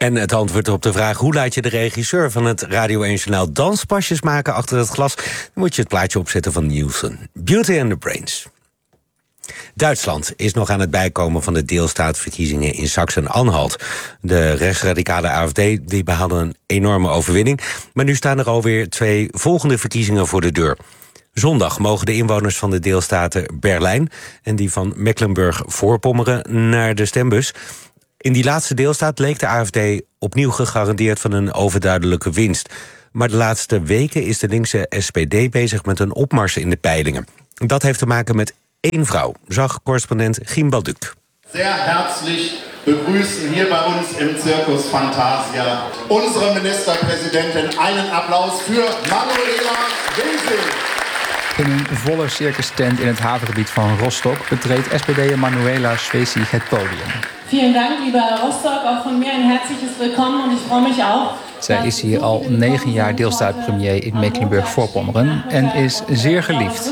En het antwoord op de vraag: hoe laat je de regisseur van het Radio 1 Journaal danspasjes maken achter het glas? Dan moet je het plaatje opzetten van Nielsen. Beauty and the Brains. Duitsland is nog aan het bijkomen van de deelstaatverkiezingen in Sachsen-Anhalt. De rechtsradicale AfD die behaalde een enorme overwinning. Maar nu staan er alweer 2 volgende verkiezingen voor de deur. Zondag mogen de inwoners van de deelstaten Berlijn en die van Mecklenburg-Voorpommeren naar de stembus. In die laatste deelstaat leek de AfD opnieuw gegarandeerd van een overduidelijke winst. Maar de laatste weken is de linkse SPD bezig met een opmars in de peilingen. Dat heeft te maken met 1 vrouw, zag correspondent Giem Balduc. Sehr herzlich begrüßen hier bei uns im Circus Fantasia unsere Ministerpräsidentin. Einen Applaus für Manuela Schwesig. In een volle circustent in het havengebied van Rostock betreedt SPD'er Manuela Schwesig het podium. Vielen Dank, lieber Rostock. Auch von mir ein herzliches Willkommen und ich freue mich auch. Zij is hier al 9 jaar deelstaatpremier in Mecklenburg-Voorpommeren en is zeer geliefd.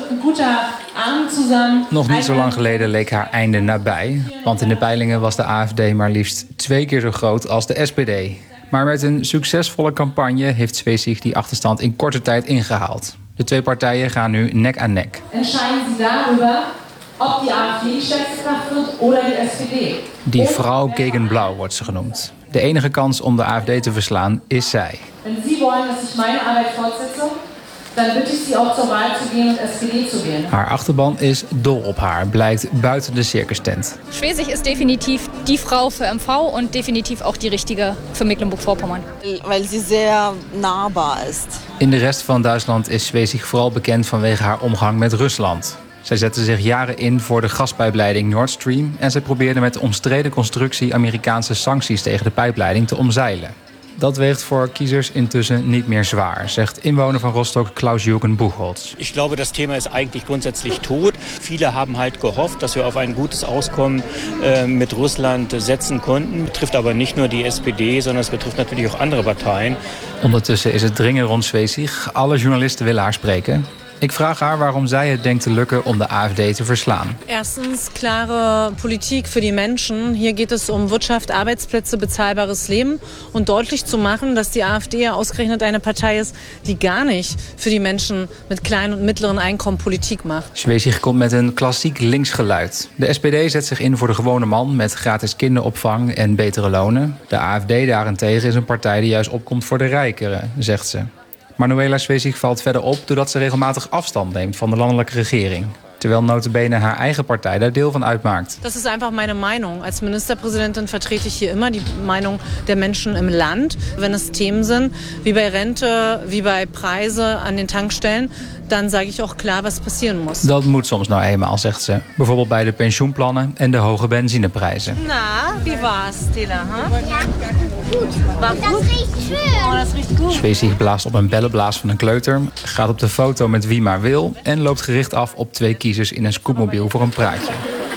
Nog niet zo lang geleden leek haar einde nabij, want in de peilingen was de AfD maar liefst 2 keer zo groot als de SPD. Maar met een succesvolle campagne heeft Schwesig die achterstand in korte tijd ingehaald. De 2 partijen gaan nu nek aan nek. Entscheiden Sie darüber, ob die AfD Staatskraft wird oder die SPD. Die vrouw gegen Blauw wordt ze genoemd. De enige kans om de AfD te verslaan is zij. Wenn Sie wollen, dass ich meine Arbeit fortsetze, dan bitte ich Sie auch zur Wahl zu gehen und SPD zu wählen. Haar achterban is dol op haar, blijkt buiten de circustent. Schwesig is definitief die vrouw voor MV en definitief ook die richtige voor Mecklenburg-Vorpommern. Weil sie sehr nahbar ist. In de rest van Duitsland is Schwesig vooral bekend vanwege haar omgang met Rusland. Zij zette zich jaren in voor de gaspijpleiding Nord Stream en zij probeerde met de omstreden constructie Amerikaanse sancties tegen de pijpleiding te omzeilen. Dat weegt voor kiezers intussen niet meer zwaar, zegt inwoner van Rostock Klaus-Jürgen Buchholz. Ich glaube, das Thema ist eigentlich grundsätzlich tot. Viele haben halt gehofft, dass wir auf ein gutes Auskommen mit Russland setzen konnten. Betrifft aber nicht nur die SPD, sondern es betrifft natürlich auch andere Parteien. Ondertussen is het dringen rond Schwesig. Alle journalisten willen haar spreken. Ik vraag haar waarom zij het denkt te lukken om de AfD te verslaan. Erstens klare Politik für die Menschen. Hier geht es um Wirtschaft, Arbeitsplätze, bezahlbares Leben. Und deutlich zu machen, dass die AfD ja ausgerechnet eine Partei ist, die gar nicht für die Menschen mit kleinen und mittleren Einkommen Politik macht. Schwesig komt met een klassiek links geluid. De SPD zet zich in voor de gewone man met gratis kinderopvang en betere lonen. De AfD daarentegen is een partij die juist opkomt voor de rijkeren, zegt ze. Manuela Schwesig valt verder op doordat ze regelmatig afstand neemt van de landelijke regering. Terwijl nota bene haar eigen partij daar deel van uitmaakt. Das ist einfach meine Meinung. Als Ministerpräsidentin vertrete ich hier immer die Meinung der Menschen im Land. Wenn es Themen sind, wie bei Rente, wie bei Preise an den Tankstellen, dan sage ich auch klar was passieren muss. Dat moet soms nou eenmaal, zegt ze. Bijvoorbeeld bij de pensioenplannen en de hoge benzineprijzen. Na, wie war's, Tila? Huh? Ja, goed. War Dat goed? riecht schön. Oh, dat riecht goed. Schwesig blaast op een bellenblaas van een kleuter, gaat op de foto met wie maar wil en loopt gericht af op 2 kiezers in een scootmobiel voor een praatje.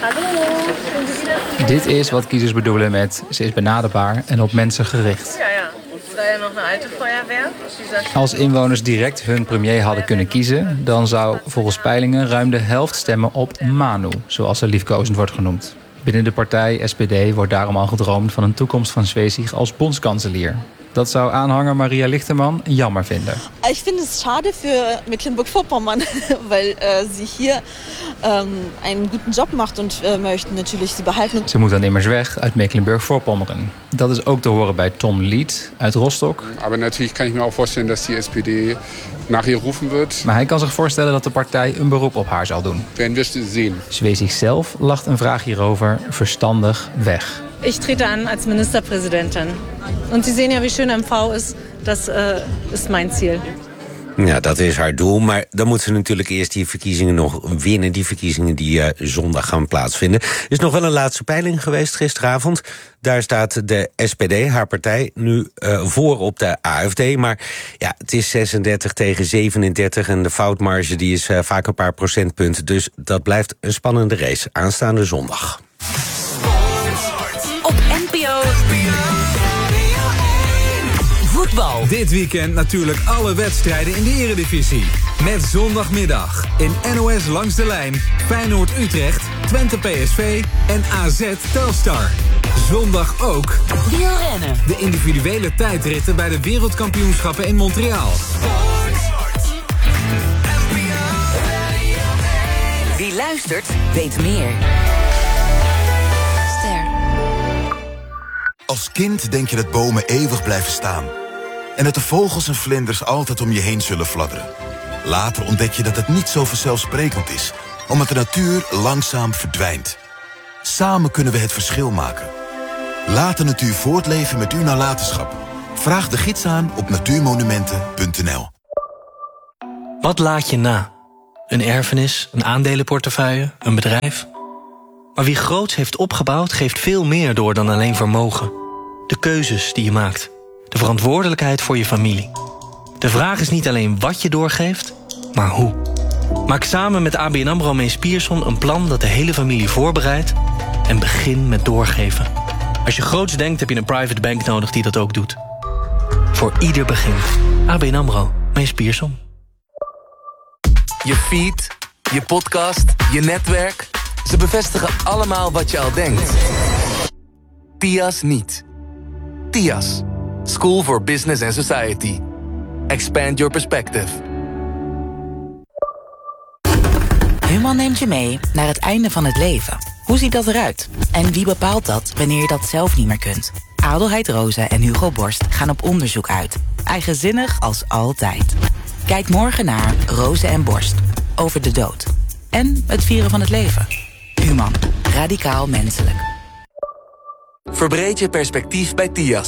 Dit is wat kiezers bedoelen met ze is benaderbaar en op mensen gericht. Ja. Is er nog een alte Feuerwehr? Als inwoners direct hun premier hadden kunnen kiezen, dan zou volgens peilingen ruim de helft stemmen op Manu, zoals ze liefkozend wordt genoemd. Binnen de partij SPD wordt daarom al gedroomd van een toekomst van Schwesig als bondskanselier. Dat zou aanhanger Maria Lichterman jammer vinden. Ich finde es schade für Mecklenburg-Vorpommern, weil sie hier einen guten Job macht und möchten natürlich sie behalten. Ze moet dan immers weg uit Mecklenburg-Vorpommeren. Dat is ook te horen bij Tom Lied uit Rostock. Aber natürlich kann ich mir auch vorstellen, dass die SPD nach ihr rufen wird. Maar hij kan zich voorstellen dat de partij een beroep op haar zal doen. Werden wir sehen. Schwesig zelf lacht een vraag hierover verstandig weg. Ich trete an als Ministerpräsidentin. Und Sie sehen ja, wie schön MV ist. Das ist mein Ziel. Ja, dat is haar doel, maar dan moet ze natuurlijk eerst die verkiezingen nog winnen. Die verkiezingen die zondag gaan plaatsvinden. Er is nog wel een laatste peiling geweest gisteravond. Daar staat de SPD, haar partij, nu voor op de AfD. Maar ja, het is 36 tegen 37 en de foutmarge die is vaak een paar procentpunten. Dus dat blijft een spannende race aanstaande zondag. Op NPO Voetbal. Dit weekend natuurlijk alle wedstrijden in de Eredivisie. Met zondagmiddag in NOS Langs de Lijn, Feyenoord Utrecht, Twente PSV en AZ Telstar. Zondag ook wielrennen. De individuele tijdritten bij de wereldkampioenschappen in Montreal. Wie luistert, weet meer. Ster. Als kind denk je dat bomen eeuwig blijven staan. En dat de vogels en vlinders altijd om je heen zullen fladderen. Later ontdek je dat het niet zo vanzelfsprekend is, omdat de natuur langzaam verdwijnt. Samen kunnen we het verschil maken. Laat de natuur voortleven met uw nalatenschap. Vraag de gids aan op natuurmonumenten.nl. Wat laat je na? Een erfenis, een aandelenportefeuille, een bedrijf? Maar wie groots heeft opgebouwd, geeft veel meer door dan alleen vermogen. De keuzes die je maakt. De verantwoordelijkheid voor je familie. De vraag is niet alleen wat je doorgeeft, maar hoe. Maak samen met ABN AMRO Mees Pierson een plan dat de hele familie voorbereidt en begin met doorgeven. Als je groots denkt, heb je een private bank nodig die dat ook doet. Voor ieder begin. ABN AMRO Mees Pierson. Je feed, je podcast, je netwerk. Ze bevestigen allemaal wat je al denkt. TIAS niet. TIAS. School for Business and Society. Expand your perspective. Human neemt je mee naar het einde van het leven. Hoe ziet dat eruit? En wie bepaalt dat wanneer je dat zelf niet meer kunt? Adelheid Rozen en Hugo Borst gaan op onderzoek uit. Eigenzinnig als altijd. Kijk morgen naar Rozen en Borst. Over de dood. En het vieren van het leven. Human. Radicaal menselijk. Verbreed je perspectief bij TIAS.